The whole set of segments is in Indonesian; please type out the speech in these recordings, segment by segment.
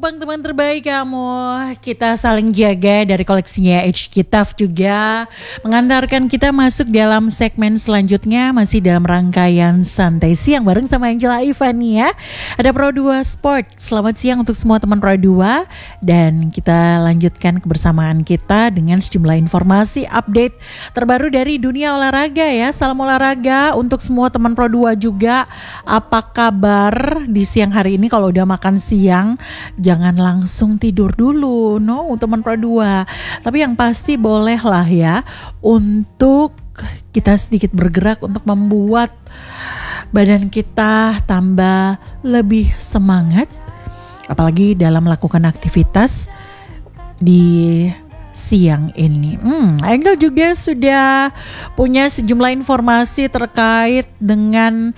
Kupang teman terbaik kamu. Kita saling jaga dari koleksinya HKTAF juga mengantarkan kita masuk dalam segmen selanjutnya, masih dalam rangkaian Santai Siang bareng sama Angela Ivani ya. Ada Pro 2 Sport. Selamat siang untuk semua teman Pro 2 dan kita lanjutkan kebersamaan kita dengan sejumlah informasi update terbaru dari dunia olahraga ya. Salam olahraga untuk semua teman Pro 2 juga. Apa kabar di siang hari ini? Kalau udah makan siang jangan langsung tidur dulu, no teman Pro 2. Tapi yang pasti boleh lah ya untuk kita sedikit bergerak untuk membuat badan kita tambah lebih semangat, apalagi dalam melakukan aktivitas di siang ini. Angel juga sudah punya sejumlah informasi terkait dengan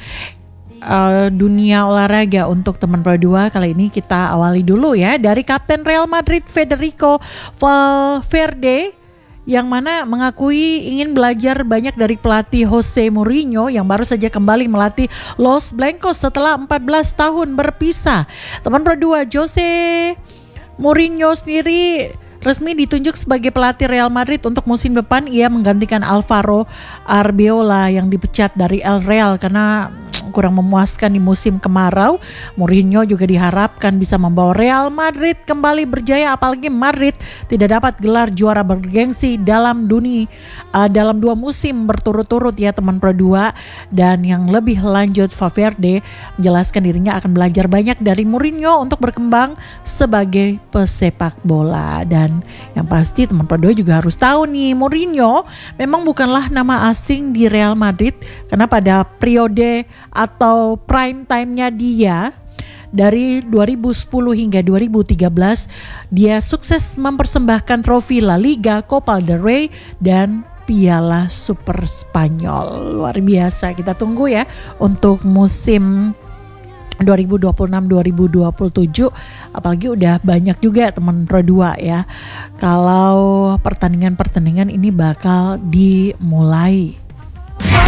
dunia olahraga untuk teman Pro 2. Kali ini kita awali dulu ya dari Kapten Real Madrid Federico Valverde yang mana mengakui ingin belajar banyak dari pelatih Jose Mourinho yang baru saja kembali melatih Los Blancos setelah 14 tahun berpisah. Teman Pro 2, Jose Mourinho sendiri resmi ditunjuk sebagai pelatih Real Madrid untuk musim depan. Ia menggantikan Alvaro Arbeloa yang dipecat dari El Real karena kurang memuaskan di musim kemarau. Mourinho juga diharapkan bisa membawa Real Madrid kembali berjaya, apalagi Madrid tidak dapat gelar juara bergengsi dalam dalam 2 musim berturut-turut ya teman Pro 2. Dan yang lebih lanjut, Valverde menjelaskan dirinya akan belajar banyak dari Mourinho untuk berkembang sebagai pesepak bola. Dan yang pasti teman Pro 2 juga harus tahu nih, Mourinho memang bukanlah nama asing di Real Madrid karena pada periode atau prime time-nya dia dari 2010 hingga 2013 dia sukses mempersembahkan trofi La Liga, Copa del Rey dan Piala Super Spanyol. Luar biasa, kita tunggu ya untuk musim 2026-2027, apalagi udah banyak juga teman Pro 2 ya kalau pertandingan-pertandingan ini bakal dimulai.